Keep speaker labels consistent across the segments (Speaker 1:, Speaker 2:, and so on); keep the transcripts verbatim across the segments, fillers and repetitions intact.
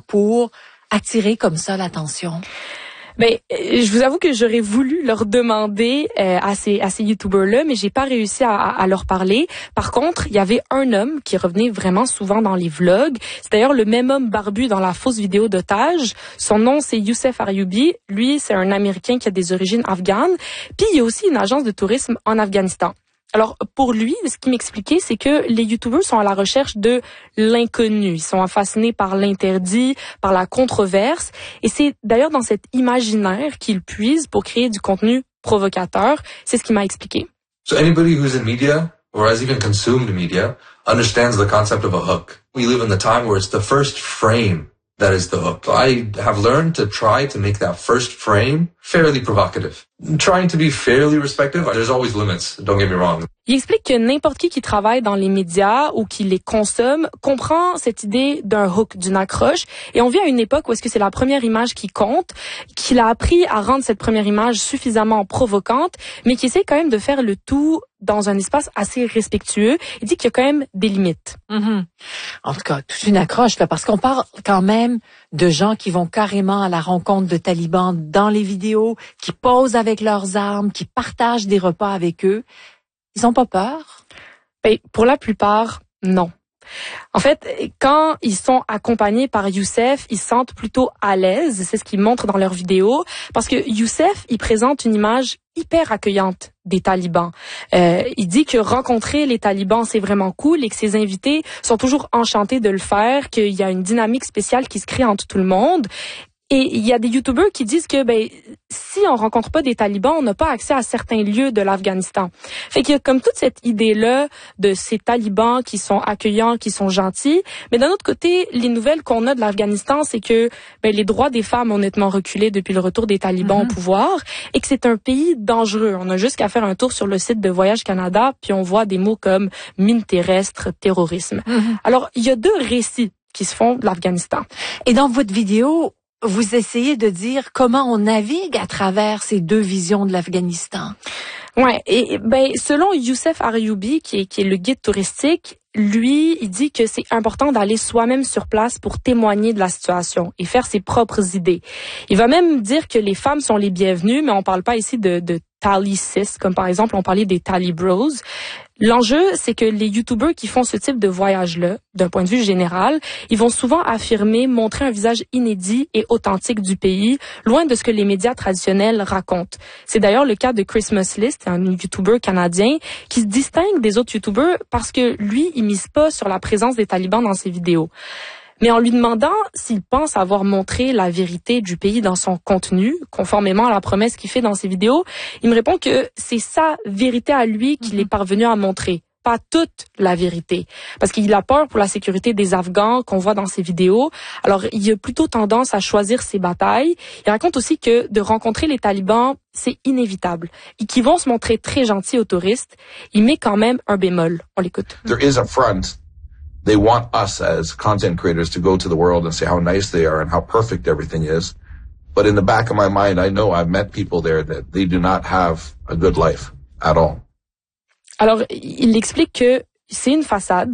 Speaker 1: pour attirer comme ça l'attention?
Speaker 2: Ben, je vous avoue que j'aurais voulu leur demander euh, à ces à ces youtubeurs-là, mais j'ai pas réussi à, à leur parler. Par contre, il y avait un homme qui revenait vraiment souvent dans les vlogs. C'est d'ailleurs le même homme barbu dans la fausse vidéo d'otage. Son nom, c'est Youssef Aryoubi. Lui, c'est un Américain qui a des origines afghanes. Puis il y a aussi une agence de tourisme en Afghanistan. Alors, pour lui, ce qu'il m'expliquait, c'est que les youtubeurs sont à la recherche de l'inconnu. Ils sont fascinés par l'interdit, par la controverse. Et c'est d'ailleurs dans cet imaginaire qu'ils puisent pour créer du contenu provocateur. C'est ce qu'il m'a expliqué.
Speaker 3: So anybody who's in media or has even consumed media understands the concept of a hook. We live in the time where it's the first frame that is the hook. I have learned to try to make that first frame fairly provocative. Trying to be fairly respectful, there's always limits, don't get me wrong.
Speaker 2: Il explique que n'importe qui qui travaille dans les médias ou qui les consomme comprend cette idée d'un hook, d'une accroche. Et on vit à une époque où est-ce que c'est la première image qui compte, qu'il a appris à rendre cette première image suffisamment provocante, mais qui essaie quand même de faire le tout dans un espace assez respectueux. Il dit qu'il y a quand même des limites.
Speaker 1: Mm-hmm. En tout cas, toute une accroche, là, parce qu'on parle quand même de gens qui vont carrément à la rencontre de talibans dans les vidéos, qui posent avec leurs armes, qui partagent des repas avec eux. Ils ont pas peur?
Speaker 2: Ben, pour la plupart, non. En fait, quand ils sont accompagnés par Youssef, ils se sentent plutôt à l'aise. C'est ce qu'ils montrent dans leurs vidéos. Parce que Youssef, il présente une image hyper accueillante des talibans. Euh, il dit que rencontrer les talibans, c'est vraiment cool et que ses invités sont toujours enchantés de le faire, qu'il y a une dynamique spéciale qui se crée entre tout le monde. Et il y a des youtubeurs qui disent que ben si on rencontre pas des talibans, on n'a pas accès à certains lieux de l'Afghanistan. Fait qu'il y a comme toute cette idée-là de ces talibans qui sont accueillants, qui sont gentils. Mais d'un autre côté, les nouvelles qu'on a de l'Afghanistan, c'est que ben les droits des femmes ont nettement reculé depuis le retour des talibans mm-hmm. au pouvoir et que c'est un pays dangereux. On a juste qu'à faire un tour sur le site de Voyage Canada, puis on voit des mots comme mine terrestre, terrorisme. Mm-hmm. Alors, il y a deux récits qui se font de l'Afghanistan.
Speaker 1: Et dans votre vidéo, vous essayez de dire comment on navigue à travers ces deux visions de l'Afghanistan.
Speaker 2: Ouais, et ben selon Youssef Aryoubi, qui est, qui est le guide touristique, lui, il dit que c'est important d'aller soi-même sur place pour témoigner de la situation et faire ses propres idées. Il va même dire que les femmes sont les bienvenues, mais on parle pas ici de, de Tally Sis, comme par exemple on parlait des Tally Bros. L'enjeu, c'est que les youtubeurs qui font ce type de voyage-là, d'un point de vue général, ils vont souvent affirmer, montrer un visage inédit et authentique du pays, loin de ce que les médias traditionnels racontent. C'est d'ailleurs le cas de Christmas List, un youtubeur canadien, qui se distingue des autres youtubeurs parce que lui, il mise pas sur la présence des talibans dans ses vidéos. Mais en lui demandant s'il pense avoir montré la vérité du pays dans son contenu, conformément à la promesse qu'il fait dans ses vidéos, il me répond que c'est sa vérité à lui qu'il mm-hmm. est parvenu à montrer, pas toute la vérité. Parce qu'il a peur pour la sécurité des Afghans qu'on voit dans ses vidéos. Alors, il a plutôt tendance à choisir ses batailles. Il raconte aussi que de rencontrer les talibans, c'est inévitable. Et qu'ils vont se montrer très gentils aux touristes. Il met quand même un bémol. On l'écoute.
Speaker 4: There is a front. They want us as content creators to go to the world and say how nice they are and how perfect everything is. But in the back of my mind, I know I've met people there that they do not have a good life at all.
Speaker 2: Alors, il explique que c'est une façade,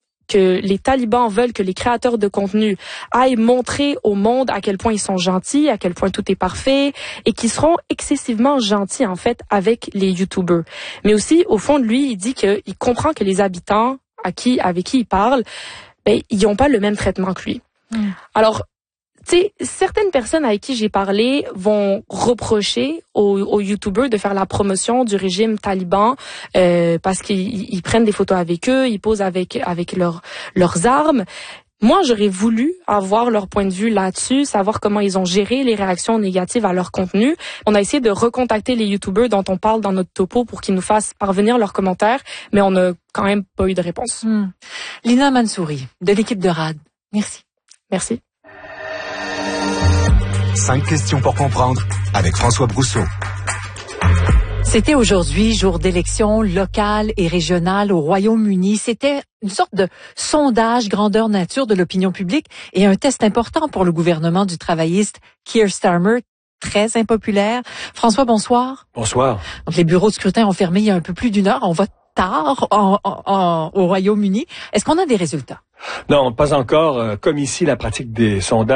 Speaker 2: que les talibans veulent que les créateurs de contenu aillent montrer au monde à quel point ils sont gentils, à quel point tout est parfait, et qu'ils seront excessivement gentils, en fait, avec les youtubeurs. Mais aussi, au fond de lui, il dit qu'il comprend que les habitants à qui, avec qui il parle, ben, ils n'ont pas le même traitement que lui. Mm. Alors, tu sais, certaines personnes avec qui j'ai parlé vont reprocher aux, aux youtubeurs de faire la promotion du régime taliban euh, parce qu'ils ils prennent des photos avec eux, ils posent avec avec leurs leurs armes. Moi, j'aurais voulu avoir leur point de vue là-dessus, savoir comment ils ont géré les réactions négatives à leur contenu. On a essayé de recontacter les youtubeurs dont on parle dans notre topo pour qu'ils nous fassent parvenir leurs commentaires, mais on n'a quand même pas eu de réponse.
Speaker 1: Hmm. Lina Mansouri, de l'équipe de R A D. Merci.
Speaker 2: Merci.
Speaker 5: Cinq questions pour comprendre avec François Brousseau.
Speaker 1: C'était aujourd'hui jour d'élections locales et régionales au Royaume-Uni. C'était une sorte de sondage grandeur nature de l'opinion publique et un test important pour le gouvernement du travailliste Keir Starmer, très impopulaire. François, bonsoir.
Speaker 6: Bonsoir.
Speaker 1: Donc, les bureaux de scrutin ont fermé il y a un peu plus d'une heure. On vote tard en, en, en, au Royaume-Uni. Est-ce qu'on a des résultats?
Speaker 6: Non, pas encore. Comme ici, la pratique des sondages